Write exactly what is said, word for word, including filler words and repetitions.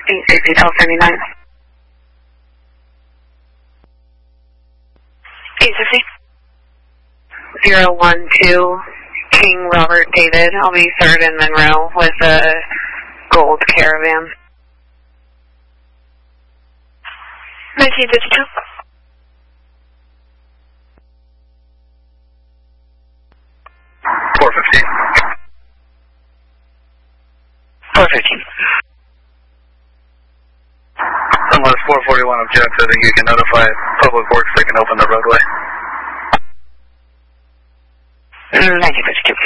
eight sixty, twelve seventy-nine. eight sixty. zero one two, King Robert David. I'll be third in Monroe with a gold Caravan. nineteen fifty-two. four fifteen. four fifteen. Unless four forty-one objects, I think you can notify Public Works they can open the roadway. nineteen fifty-two.